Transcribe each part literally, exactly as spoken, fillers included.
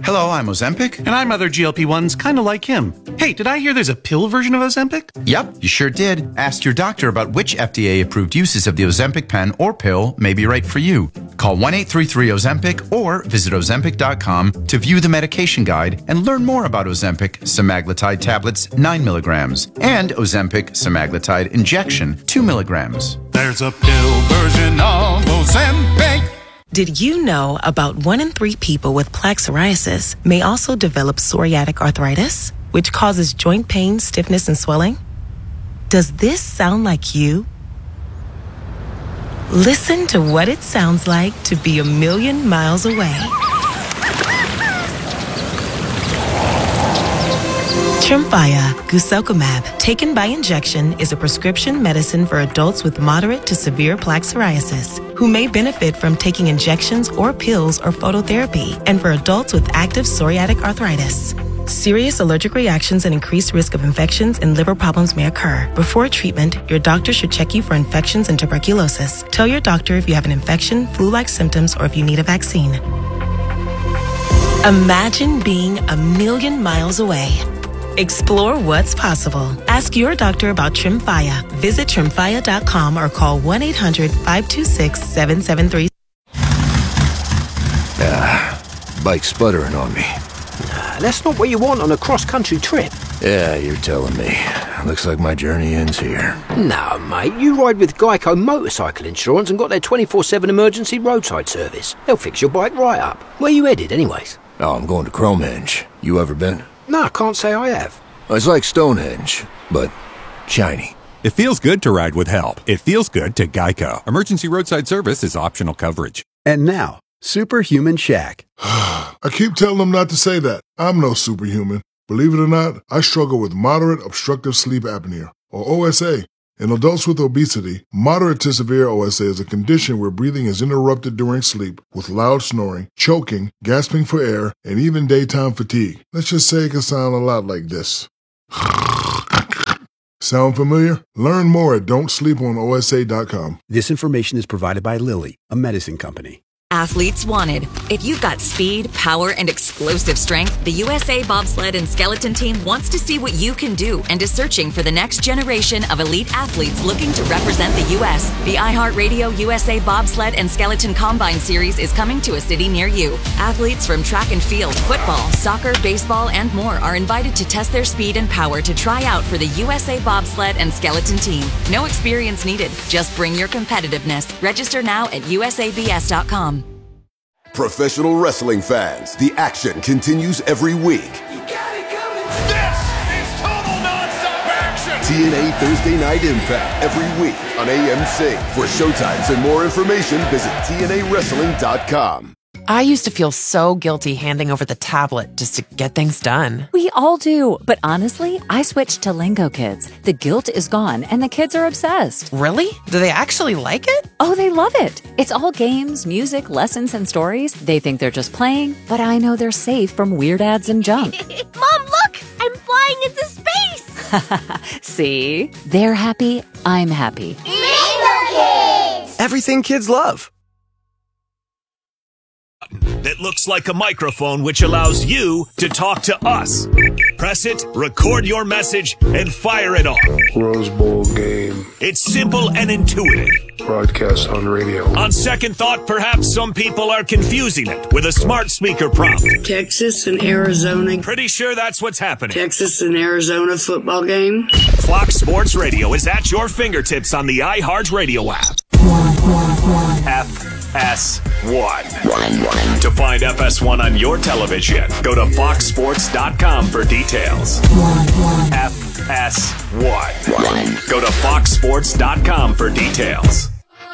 Hello, I'm Ozempic. And I'm other G L P ones kind of like him. Hey, did I hear there's a pill version of Ozempic? Yep, you sure did. Ask your doctor about which F D A-approved uses of the Ozempic pen or pill may be right for you. Call one eight three three Ozempic or visit ozempic dot com to view the medication guide and learn more about Ozempic semaglutide tablets nine milligrams and Ozempic semaglutide injection two milligrams. There's a pill version of Ozempic. Did you know about one in three people with plaque psoriasis may also develop psoriatic arthritis, which causes joint pain, stiffness, and swelling? Does this sound like you? Listen to what it sounds like to be a million miles away. Tremfya guselkumab, taken by injection, is a prescription medicine for adults with moderate to severe plaque psoriasis who may benefit from taking injections or pills or phototherapy, and for adults with active psoriatic arthritis. Serious allergic reactions and increased risk of infections and liver problems may occur. Before treatment, your doctor should check you for infections and tuberculosis. Tell your doctor if you have an infection, flu-like symptoms, or if you need a vaccine. Imagine being a million miles away. Explore what's possible. Ask your doctor about Tremfya. Visit tremfya dot com or call one eight hundred five two six seven seven three. Ah, bike's sputtering on me. Nah, that's not what you want on a cross-country trip. Yeah, you're telling me. Looks like my journey ends here. No, mate, you ride with Geico Motorcycle Insurance and got their twenty-four seven emergency roadside service. They'll fix your bike right up. Where you headed, anyways? Oh, I'm going to Cromenge. You ever been? No, I can't say I have. It's like Stonehenge, but shiny. It feels good to ride with help. It feels good to Geico. Emergency roadside service is optional coverage. And now, Superhuman Shaq. I keep telling them not to say that. I'm no superhuman. Believe it or not, I struggle with moderate obstructive sleep apnea, or O S A. In adults with obesity, moderate to severe O S A is a condition where breathing is interrupted during sleep with loud snoring, choking, gasping for air, and even daytime fatigue. Let's just say it can sound a lot like this. Sound familiar? Learn more at don't sleep on O S A dot com. This information is provided by Lilly, a medicine company. Athletes wanted. If you've got speed, power, and explosive strength, the U S A Bobsled and Skeleton Team wants to see what you can do and is searching for the next generation of elite athletes looking to represent the U S The iHeartRadio U S A Bobsled and Skeleton Combine Series is coming to a city near you. Athletes from track and field, football, soccer, baseball, and more are invited to test their speed and power to try out for the U S A Bobsled and Skeleton Team. No experience needed. Just bring your competitiveness. Register now at U S A B S dot com. Professional wrestling fans, the action continues every week. You got it coming. This is total nonstop action. T N A Thursday Night Impact every week on A M C. For showtimes and more information, visit T N A wrestling dot com. I used to feel so guilty handing over the tablet just to get things done. We all do, but honestly, I switched to Lingo Kids. The guilt is gone, and the kids are obsessed. Really? Do they actually like it? Oh, they love it. It's all games, music, lessons, and stories. They think they're just playing, but I know they're safe from weird ads and junk. Mom, look! I'm flying into space! See? They're happy, I'm happy. Lingo Kids! Everything kids love. That looks like a microphone which allows you to talk to us. Press it, record your message, and fire it off. Rose Bowl game. It's simple and intuitive. Broadcast on radio. On second thought, perhaps some people are confusing it with a smart speaker prompt. Texas and Arizona. Pretty sure that's what's happening. Texas and Arizona football game. Fox Sports Radio is at your fingertips on the iHeartRadio app. F S one. To find F S one on your television, go to fox sports dot com for details. F S one. Go to fox sports dot com for details.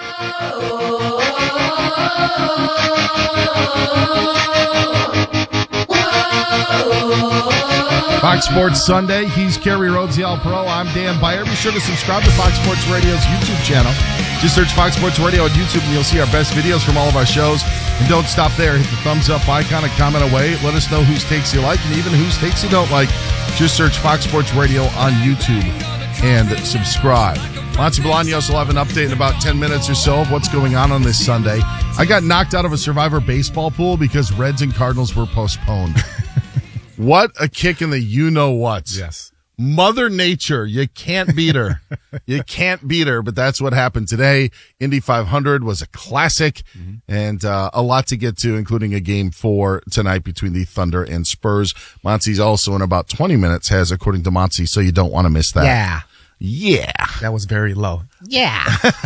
Fox Sports Sunday. He's Kerry Rhodes, the All-Pro. I'm Dan Beyer. Be sure to subscribe to Fox Sports Radio's YouTube channel. Just search Fox Sports Radio on YouTube and you'll see our best videos from all of our shows. And don't stop there. Hit the thumbs up icon and comment away. Let us know whose takes you like and even whose takes you don't like. Just search Fox Sports Radio on YouTube and subscribe. Monty Bolaños will have an update in about ten minutes or so of what's going on on this Sunday. I got knocked out of a Survivor baseball pool because Reds and Cardinals were postponed. What a kick in the you-know-what. Yes. Mother Nature, you can't beat her. You can't beat her, but that's what happened today. Indy five hundred was a classic, mm-hmm. and uh, a lot to get to, including a game four tonight between the Thunder and Spurs. Monty's also in about twenty minutes has, according to Monty, so you don't want to miss that. Yeah. Yeah. That was very low. Yeah.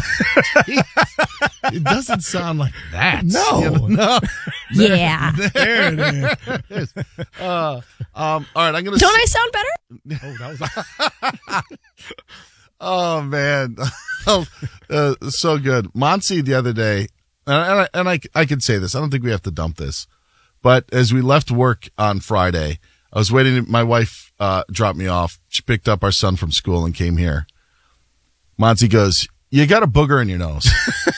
It doesn't sound like that. No. You know, no. Yeah. There it is. Uh, um, all right, I'm going to... Don't I sound better? Oh, that was... Oh, man. oh, uh, so good. Monty the other day, and, I, and I, I can say this. I don't think we have to dump this. But as we left work on Friday, I was waiting. My wife uh, dropped me off. She picked up our son from school and came here. Monty goes, "You got a booger in your nose."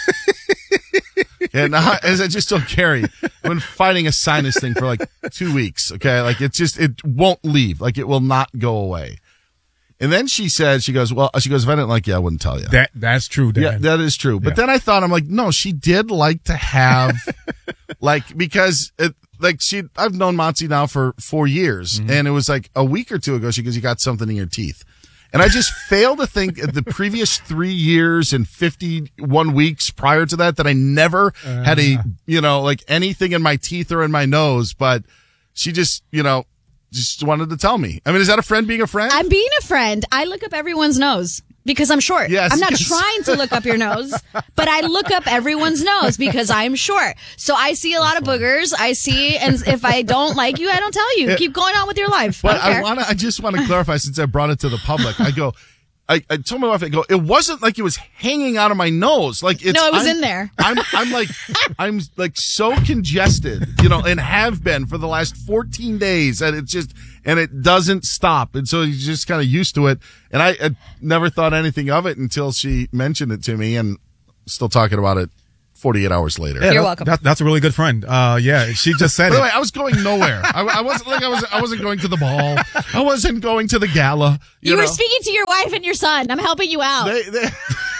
And I, as I just don't carry, I've been fighting a sinus thing for like two weeks. Okay. Like it just, it won't leave. Like it will not go away. And then she said, she goes, well, she goes, if I didn't like you, I wouldn't tell you. That, that's true, Dad. Yeah, that is true. But Yeah. then I thought, I'm like, no, she did like to have, like, because it, like she, I've known Monty now for four years. Mm-hmm. And it was like a week or two ago, she goes, you got something in your teeth. And I just fail to think the previous three years and fifty-one weeks prior to that, that I never uh, had a, you know, like anything in my teeth or in my nose, but she just, you know, just wanted to tell me. I mean, is that a friend being a friend? I'm being a friend. I look up everyone's nose because I'm short. Yes, I'm not yes. trying to look up your nose, but I look up everyone's nose because I'm short. So I see a lot of boogers. I see, and if I don't like you, I don't tell you. Yeah. Keep going on with your life. But I, I want to, I just want to clarify since I brought it to the public. I go, I, I told my wife, I go, it wasn't like it was hanging out of my nose. Like it's, No, it was I'm, in there. I'm, I'm like, I'm like so congested, you know, and have been for the last fourteen days and it just, and it doesn't stop. And so you're just kind of used to it. And I, I never thought anything of it until she mentioned it to me and still talking about it forty-eight hours later. Yeah, You're that, welcome. That, that's a really good friend. Uh, yeah, she just said By the it. way, I was going nowhere. I, I wasn't like I was. I wasn't going to the ball. I wasn't going to the gala. You, You know? were speaking to your wife and your son. I'm helping you out. They, they,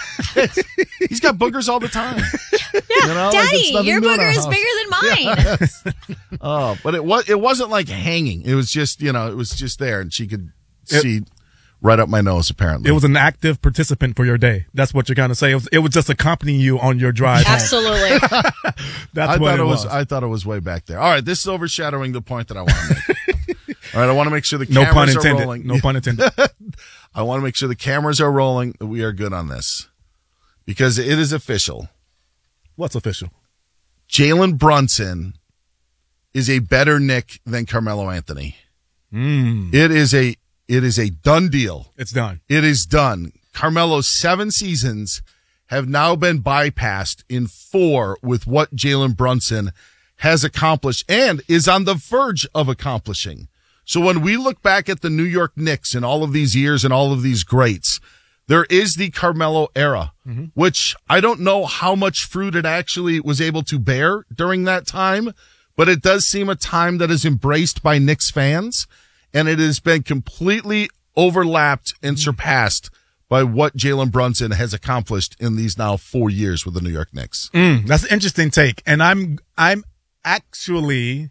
he's got boogers all the time. yeah, You know, like, Daddy, it's nothing your new in our booger is house. bigger than mine. Yes. Oh, but it was. It wasn't like hanging. It was just, you know, it was just there, and she could It- see right up my nose. Apparently, It was an active participant for your day. That's what you're going to say. It was, it was just accompanying you on your drive home. Absolutely. That's I what thought it it was. was. I thought it was way back there. All right, this is overshadowing the point that I want to make. All right, I want to make sure the No cameras pun are intended. rolling. No pun intended. I want to make sure the cameras are rolling. That we are good on this because it is official. What's official? Jalen Brunson is a better Nick than Carmelo Anthony. Mm. It is a it is a done deal. It's done. It is done. Carmelo's seven seasons have now been bypassed in four with what Jalen Brunson has accomplished and is on the verge of accomplishing. So when we look back at the New York Knicks and all of these years and all of these greats, there is the Carmelo era, mm-hmm. which I don't know how much fruit it actually was able to bear during that time, but it does seem a time that is embraced by Knicks fans, and it has been completely overlapped and surpassed by what Jalen Brunson has accomplished in these now four years with the New York Knicks. Mm, that's an interesting take. And I'm, I'm actually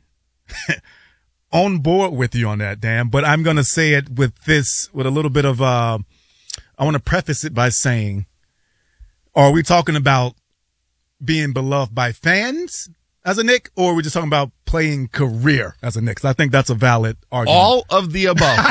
on board with you on that, Dan, but I'm going to say it with this, with a little bit of, uh, I want to preface it by saying, are we talking about being beloved by fans as a Knick, or are we just talking about playing career as a Knick? I think that's a valid argument. All of the above.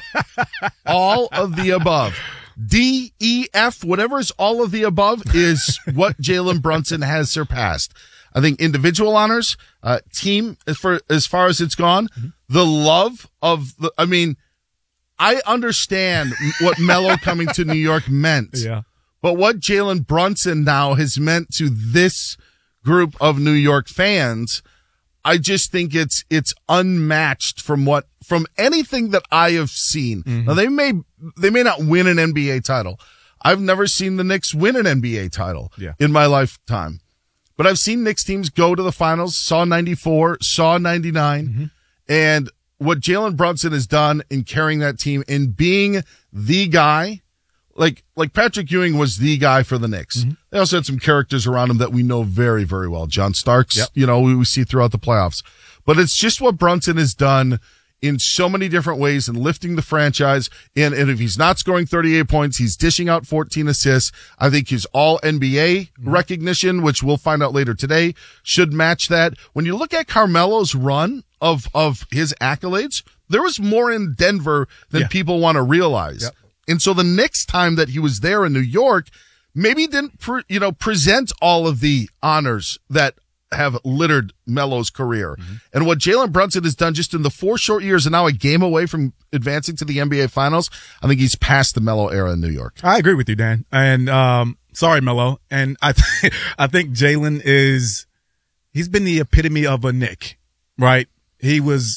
All of the above. D, E, F, whatever is all of the above is what Jalen Brunson has surpassed. I think individual honors, uh, team, as far, as far as it's gone, mm-hmm. the love of the, I mean, I understand what Melo coming to New York meant. Yeah. But what Jalen Brunson now has meant to this group of New York fans, I just think it's, it's unmatched from what, from anything that I have seen. Mm-hmm. Now they may, they may not win an N B A title. I've never seen the Knicks win an N B A title yeah. in my lifetime, but I've seen Knicks teams go to the finals, saw ninety-four, saw ninety-nine, mm-hmm. and what Jalen Brunson has done in carrying that team and being the guy, like like Patrick Ewing was the guy for the Knicks. Mm-hmm. They also had some characters around him that we know very, very well. John Starks, Yep. you know, we, we see throughout the playoffs. But it's just what Brunson has done in so many different ways and lifting the franchise. And, and if he's not scoring thirty-eight points, he's dishing out fourteen assists. I think his all N B A Mm-hmm. recognition, which we'll find out later today, should match that. When you look at Carmelo's run of, of his accolades, there was more in Denver than Yeah. people want to realize. Yep. And so the next time that he was there in New York, maybe didn't, pre, you know, present all of the honors that have littered Melo's career. Mm-hmm. And what Jalen Brunson has done just in the four short years and now a game away from advancing to the N B A Finals, I think he's past the Melo era in New York. I agree with you, Dan. And um, sorry, Melo. And I, th- I think Jalen is he's been the epitome of a Knick, right? He was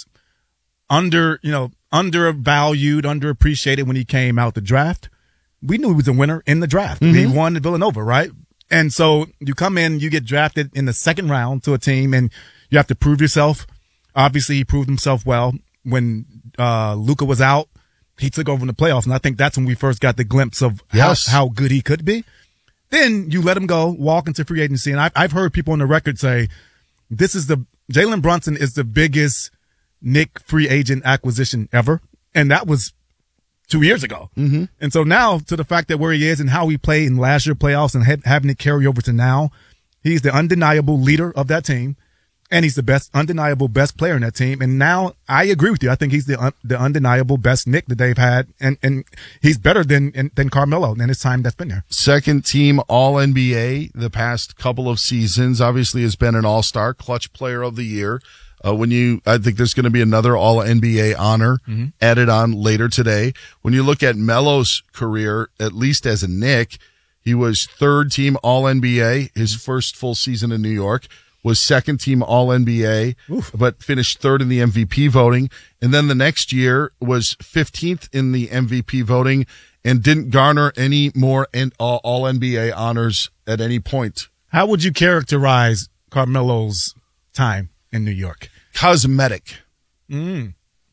under, you know, undervalued, underappreciated when he came out the draft. We knew he was a winner in the draft. Mm-hmm. He won at Villanova, right? And so you come in, you get drafted in the second round to a team, and you have to prove yourself. Obviously, he proved himself well when uh Luka was out. He took over in the playoffs, and I think that's when we first got the glimpse of Yes. how, how good he could be. Then you let him go, walk into free agency, and I've, I've heard people on the record say this is the Jalen Brunson is the biggest Knick free agent acquisition ever, and that was two years ago. Mm-hmm. And so now to the fact that where he is and how he played in last year playoffs and ha- having it carry over to now, he's the undeniable leader of that team. And he's the best, undeniable best player in that team. And now I agree with you. I think he's the un- the undeniable best Knick that they've had. And, and he's better than, than Carmelo in his time that's been there. Second team all N B A the past couple of seasons, obviously has been an all-star, clutch player of the year. Uh, when you, I think there's going to be another all N B A honor Mm-hmm. added on later today. When you look at Melo's career, at least as a Knick, he was third team all N B A his first full season in New York. Was second team all N B A, Oof. but finished third in the M V P voting. And then the next year was fifteenth in the M V P voting and didn't garner any more N- all, all N B A honors at any point. How would you characterize Carmelo's time in New York? Cosmetic. Mm.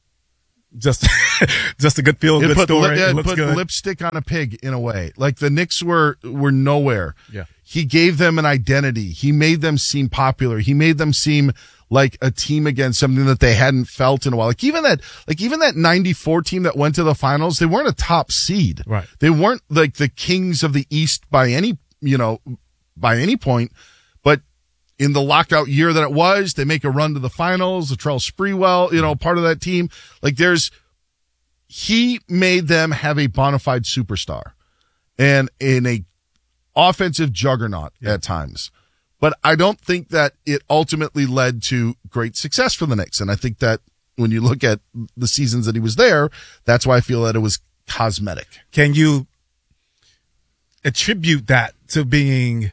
Just, just a good feel It good put, story. li- it It looks put good. lipstick on a pig in a way. Like the Knicks were, were nowhere. Yeah. He gave them an identity. He made them seem popular. He made them seem like a team against something that they hadn't felt in a while. Like even that, like even that ninety-four team that went to the finals, they weren't a top seed. Right. They weren't like the kings of the East by any, you know, by any point. But in the lockout year that it was, they make a run to the finals. Latrell Sprewell, you know, part of that team. Like there's, he made them have a bona fide superstar and in a offensive juggernaut Yeah. at times. But I don't think that it ultimately led to great success for the Knicks. And I think that when you look at the seasons that he was there, that's why I feel that it was cosmetic. Can you attribute that to being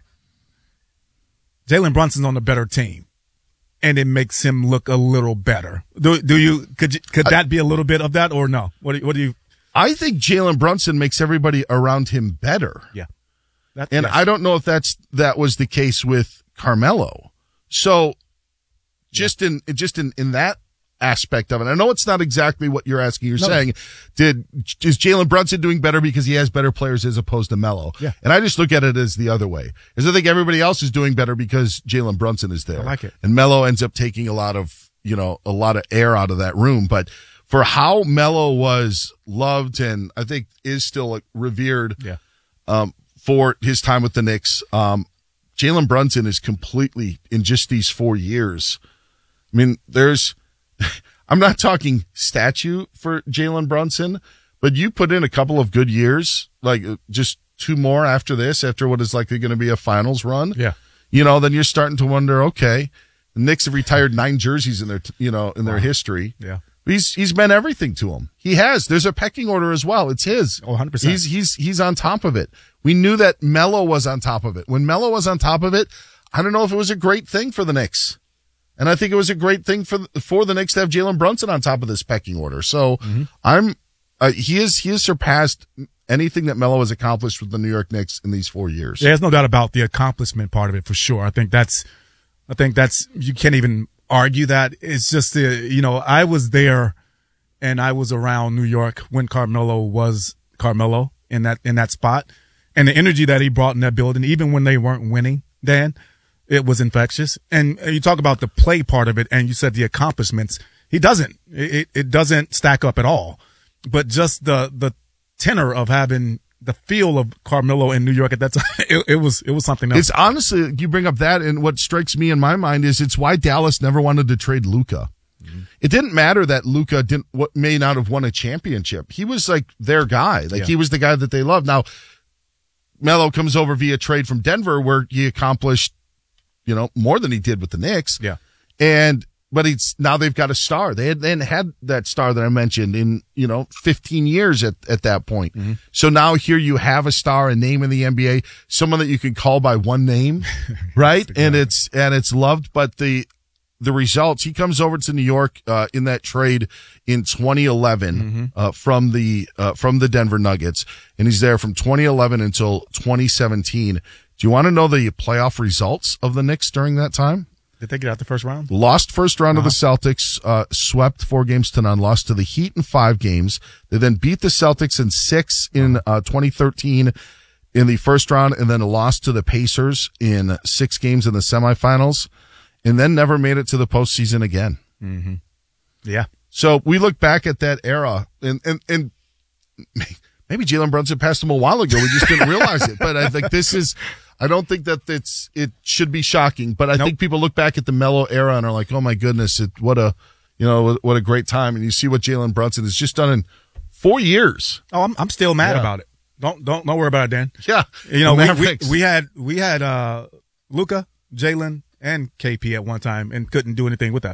Jalen Brunson's on a better team and it makes him look a little better? Do, do you, could you, could that be a little bit of that or no? What do you, what do you? I think Jalen Brunson makes everybody around him better. Yeah. That, And yes. I don't know if that's, that was the case with Carmelo. So just in, just in, in that aspect of it, I know it's not exactly what you're asking. You're No. saying, did, is Jalen Brunson doing better because he has better players as opposed to Melo? Yeah. And I just look at it as the other way. Is I think everybody else is doing better because Jalen Brunson is there. I like it. And Melo ends up taking a lot of, you know, a lot of air out of that room. But for how Melo was loved and I think is still like, revered, Yeah. um, for his time with the Knicks. Um, Jalen Brunson is completely in just these four years. I mean, there's, I'm not talking statue for Jalen Brunson, but you put in a couple of good years, like uh, just two more after this, after what is likely going to be a finals run. Yeah. You know, then you're starting to wonder, okay, the Knicks have retired nine jerseys in their, t- you know, in their Wow. history. Yeah. He's, he's meant everything to him. He has. There's a pecking order as well. It's his. Oh, one hundred percent. He's, he's, he's on top of it. We knew that Melo was on top of it. When Melo was on top of it, I don't know if it was a great thing for the Knicks. And I think it was a great thing for, for the Knicks to have Jalen Brunson on top of this pecking order. So Mm-hmm. I'm, uh, he is, he has surpassed anything that Melo has accomplished with the New York Knicks in these four years. There's no doubt about the accomplishment part of it for sure. I think that's, I think that's, you can't even argue that. It's just, uh, you know, I was there and I was around New York when Carmelo was Carmelo. in that in that spot, and the energy that he brought in that building, even when they weren't winning, Dan, it was infectious. And you talk about the play part of it, and you said the accomplishments. He doesn't. It, it doesn't stack up at all. But just the the tenor of having the feel of Carmelo in New York at that time, it, it was it was something else. It's honestly, you bring up that, and what strikes me in my mind is it's why Dallas never wanted to trade Luka. Mm-hmm. It didn't matter that Luka didn't what may not have won a championship. He was like their guy. Like Yeah. he was the guy that they loved. Now, Melo comes over via trade from Denver, where he accomplished, you know, more than he did with the Knicks. Yeah. And but it's now they've got a star. They had, they hadn't had that star that I mentioned in, you know, fifteen years at, at that point. Mm-hmm. So now here you have a star, a name in the N B A, someone that you can call by one name, right? And it's, and it's loved, but the, the results, he comes over to New York, uh, in that trade in twenty eleven, Mm-hmm. uh, from the, uh, from the Denver Nuggets. And he's there from twenty eleven until twenty seventeen. Do you want to know the playoff results of the Knicks during that time? Did they get out the first round? Lost first round Uh-huh. of the Celtics, uh, swept four games to none, lost to the Heat in five games. They then beat the Celtics in six in, uh, twenty thirteen in the first round, and then lost to the Pacers in six games in the semifinals, and then never made it to the postseason again. Mm-hmm. Yeah. So we look back at that era, and, and, and maybe Jalen Brunson passed him a while ago. We just didn't realize it. But I think this is, I don't think that it's, it should be shocking, but I Nope. think people look back at the Melo era and are like, oh my goodness, it, what a, you know, what a great time. And you see what Jalen Brunson has just done in four years. Oh, I'm I'm still mad Yeah. about it. Don't don't don't worry about it, Dan. Yeah. You know, The we, we Mavericks. we had we had uh Luka, Jalen, and K P at one time and couldn't do anything with that.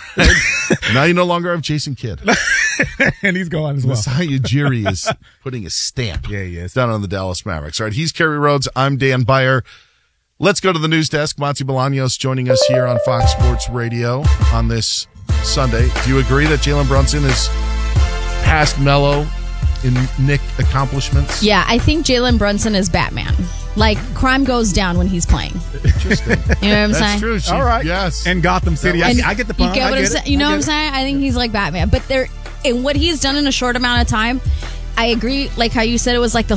Now you no longer have Jason Kidd. And he's gone as well. Masai Ujiri is putting a stamp Yeah, he is. down on the Dallas Mavericks. All right, he's Kerry Rhodes. I'm Dan Beyer. Let's go to the news desk. Monty Bolaños joining us here on Fox Sports Radio on this Sunday. Do you agree that Jalen Brunson is past Melo in Nick accomplishments? Yeah, I think Jalen Brunson is Batman. Like, crime goes down when he's playing. Interesting. You know what I'm That's saying? true. She- All right. Yes. And Gotham City. I, And I get the you pun. get I what I'm get saying? it. You know I what I'm get it. saying? I think he's like Batman. But there, and what he's done in a short amount of time, I agree. Like how you said, it was like the